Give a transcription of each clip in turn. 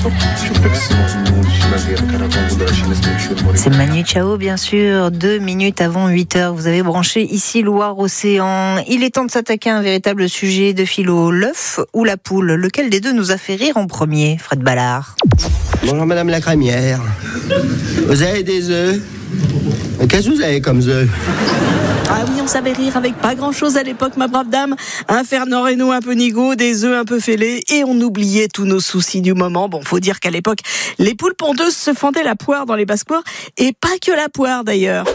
C'est Manu Chao, bien sûr, 2 minutes avant 8h. Vous avez branché ici Loire-Océan. Il est temps de s'attaquer à un véritable sujet de philo. L'œuf ou la poule? Lequel des deux nous a fait rire en premier, Fred Ballard? Bonjour madame la crémière. Vous avez des œufs? Qu'est-ce que vous avez comme œufs? Ah oui, on savait rire avec pas grand-chose à l'époque, ma brave dame. Un Fernand Reynaud un peu nigaud, des œufs un peu fêlés, et on oubliait tous nos soucis du moment. Bon, faut dire qu'à l'époque, les poules pondeuses se fendaient la poire dans les basses-cours, et pas que la poire d'ailleurs.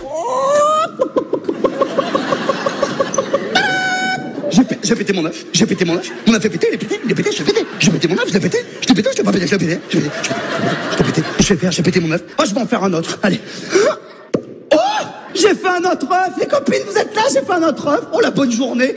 J'ai pété mon œuf, mon œuf est pété, il est pété, je l'ai pété. J'ai pété mon œuf, je l'ai pété, je l'ai pas pété, je l'ai pété, j'ai pété mon œuf. Oh, je vais en faire un autre, allez. Oh, j'ai fait un autre œuf, les copines, vous êtes là, j'ai fait un autre œuf. Oh, la bonne journée.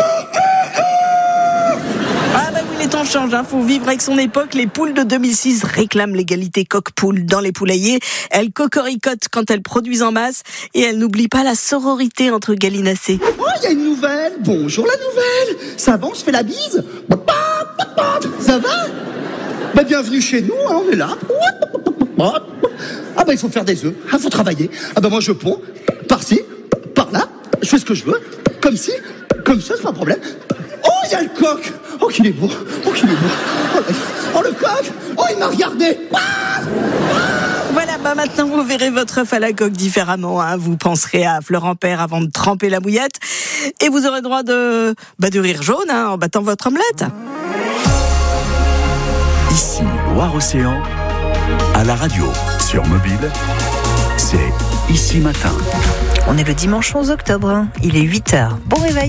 Ah bah oui, les temps changent, faut vivre avec son époque. Les poules de 2006 réclament l'égalité coq-poule dans les poulaillers. Elles cocoricotent quand elles produisent en masse et elles n'oublient pas la sororité entre gallinacés. Oh, il y a une nouvelle. Bonjour la nouvelle. Ça va, on se fait la bise. Ça va? Bah, bienvenue chez nous, on est là. Ah bah il faut faire des œufs, faut travailler. Ah bah moi je ponds, par-ci, par-là, je fais ce que je veux, comme ci, comme ça, c'est pas un problème. Oh, il y a le coq. Oh, qu'il est beau. Oh, le coq. Oh, il m'a regardé. Voilà, bah maintenant vous verrez votre œuf à la coque différemment. Vous penserez à Florent Père avant de tremper la bouillette. Et vous aurez droit de rire jaune en battant votre omelette. Ici, Loire-Océan, à la radio, sur mobile, c'est Ici Matin. On est le dimanche 11 octobre, il est 8h. Bon réveil.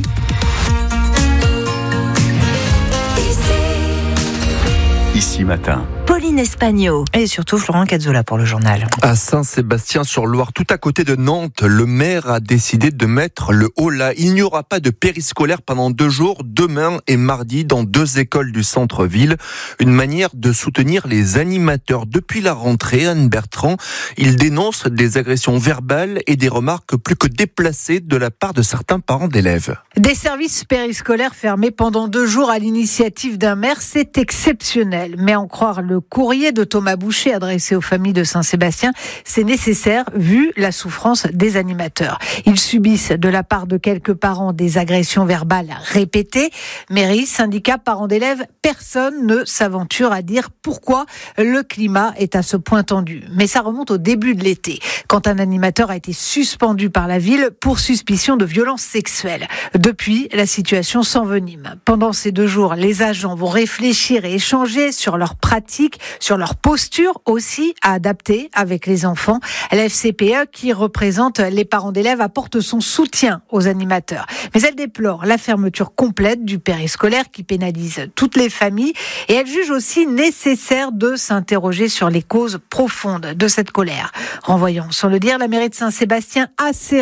Ici Matin. Pauline Espagno et surtout Florent Cazzola pour le journal. À Saint-Sébastien-sur-Loire, tout à côté de Nantes, le maire a décidé de mettre le holà. Il n'y aura pas de périscolaire pendant 2 jours, demain et mardi, dans 2 écoles du centre-ville. Une manière de soutenir les animateurs. Depuis la rentrée, Anne Bertrand, il dénonce des agressions verbales et des remarques plus que déplacées de la part de certains parents d'élèves. Des services périscolaires fermés pendant 2 jours à l'initiative d'un maire, c'est exceptionnel. Mais en croire le courrier de Thomas Boucher adressé aux familles de Saint-Sébastien, c'est nécessaire vu la souffrance des animateurs. Ils subissent de la part de quelques parents des agressions verbales répétées. Mairie, syndicats, parents d'élèves, personne ne s'aventure à dire pourquoi le climat est à ce point tendu. Mais ça remonte au début de l'été, quand un animateur a été suspendu par la ville pour suspicion de violences sexuelles. Depuis, la situation s'envenime. Pendant ces 2 jours, les agents vont réfléchir et échanger sur leurs pratiques, sur leur posture aussi à adapter avec les enfants. La FCPE, qui représente les parents d'élèves, apporte son soutien aux animateurs. Mais elle déplore la fermeture complète du périscolaire qui pénalise toutes les familles et elle juge aussi nécessaire de s'interroger sur les causes profondes de cette colère. Renvoyons, sans le dire, la mairie de Saint-Sébastien assez